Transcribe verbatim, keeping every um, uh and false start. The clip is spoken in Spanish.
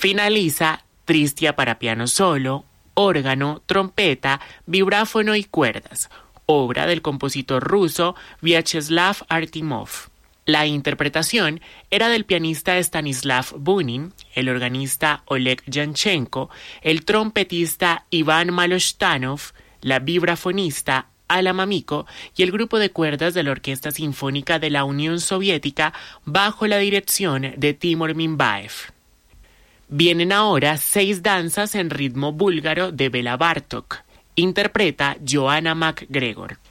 Finaliza Tristia para piano solo, órgano, trompeta, vibráfono y cuerdas, obra del compositor ruso Vyacheslav Artimov. La interpretación era del pianista Stanislav Bunin, el organista Oleg Yanchenko, el trompetista Iván Maloshtanov, la vibrafonista Ala Mamiko y el grupo de cuerdas de la Orquesta Sinfónica de la Unión Soviética bajo la dirección de Timur Minbaev. Vienen ahora seis danzas en ritmo búlgaro de Bela Bartók. Interpreta Joanna MacGregor.